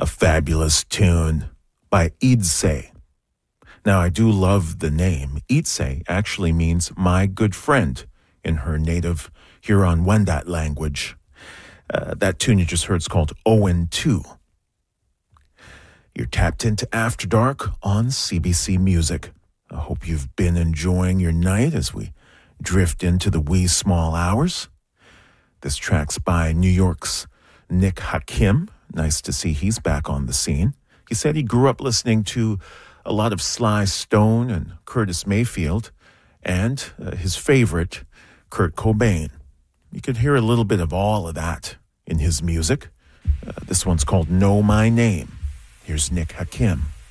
A fabulous tune by Idse. Now, I do love the name. Idse actually means my good friend in her native Huron-Wendat language. That tune you just heard is called Owen 2. You're tapped into After Dark on CBC Music. I hope you've been enjoying your night as we drift into the wee small hours. This track's by New York's Nick Hakim. Nice to see he's back on the scene. He said he grew up listening to a lot of Sly Stone and Curtis Mayfield, and his favorite, Kurt Cobain. You could hear a little bit of all of that in his music. This one's called Know My Name. Here's Nick Hakim.